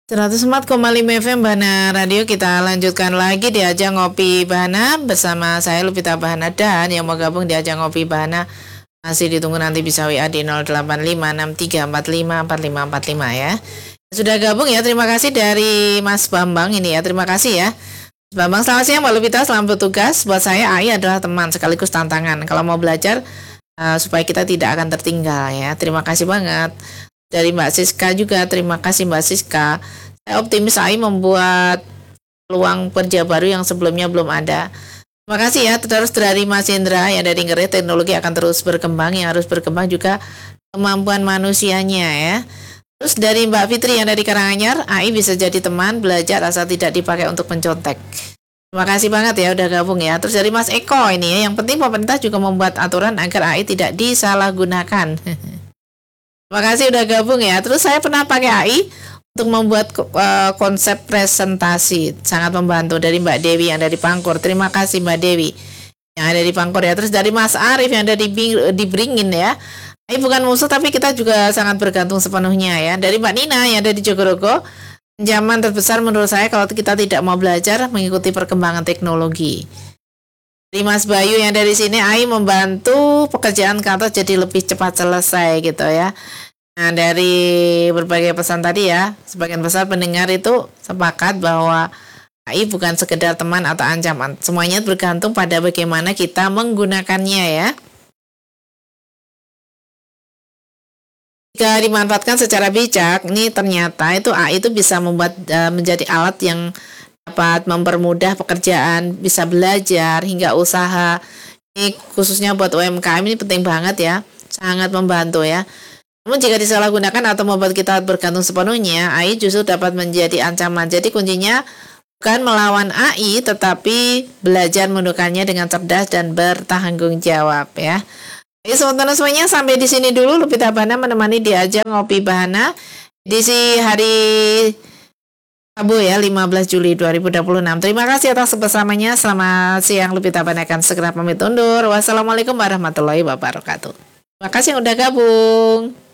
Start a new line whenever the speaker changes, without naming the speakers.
104,5 FM Bahana Radio. Kita lanjutkan lagi di ajang Ngopi Bahana bersama saya Lupita Bahana, dan yang mau gabung di ajang Ngopi Bahana masih ditunggu, nanti bisa WA di 085634545545 ya. Sudah gabung ya, terima kasih dari Mas Bambang ini ya, terima kasih ya Mas Bambang. Selamat siang Mbak Lupita, selamat bertugas. Buat saya AI adalah teman sekaligus tantangan kalau mau belajar supaya kita tidak akan tertinggal ya. Terima kasih banget. Dari Mbak Siska juga, terima kasih Mbak Siska. Saya optimis AI membuat peluang kerja baru yang sebelumnya belum ada. Terima kasih ya. Terus dari Mas Indra yang dari Ngeri, teknologi akan terus berkembang, yang harus berkembang juga kemampuan manusianya ya. Terus dari Mbak Fitri yang dari Karanganyar, AI bisa jadi teman belajar asal tidak dipakai untuk mencontek. Terima kasih banget ya udah gabung ya. Terus dari Mas Eko ini ya, yang penting pemerintah juga membuat aturan agar AI tidak disalahgunakan. Terima kasih udah gabung ya. Terus saya pernah pakai AI untuk membuat konsep presentasi, sangat membantu. Dari Mbak Dewi yang dari Pangkor. Terima kasih Mbak Dewi yang ada di Pangkor ya. Terus dari Mas Arif yang ada di Beringin ya. AI bukan musuh, tapi kita juga sangat bergantung sepenuhnya ya. Dari Mbak Nina yang ada di Jogorogo. Ancaman terbesar menurut saya kalau kita tidak mau belajar mengikuti perkembangan teknologi. Dari Mas Bayu yang dari sini, AI membantu pekerjaan kantor jadi lebih cepat selesai gitu ya. Nah, dari berbagai pesan tadi ya, sebagian besar pendengar itu sepakat bahwa AI bukan sekedar teman atau ancaman. Semuanya bergantung pada bagaimana kita menggunakannya ya. Jika dimanfaatkan secara bijak, ini ternyata itu AI itu bisa membuat menjadi alat yang dapat mempermudah pekerjaan, bisa belajar hingga usaha. Ini khususnya buat UMKM ini penting banget ya, sangat membantu ya. Namun jika disalahgunakan atau membuat kita bergantung sepenuhnya, AI justru dapat menjadi ancaman. Jadi kuncinya bukan melawan AI, tetapi belajar menggunakannya dengan cerdas dan bertanggung jawab ya. Oke, semuanya sampai di sini dulu. Lupita Bahana menemani di ajang Ngopi Bahana edisi hari Rabu ya, 15 Juli 2026. Terima kasih atas kebersamaannya. Selamat siang. Lupita Bahana akan segera pamit undur. Wassalamualaikum warahmatullahi wabarakatuh. Terima kasih yang udah gabung.